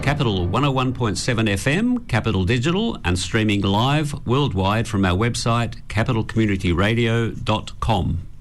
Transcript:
Capital 101.7 FM, Capital Digital, and streaming live worldwide from our website capitalcommunityradio.com.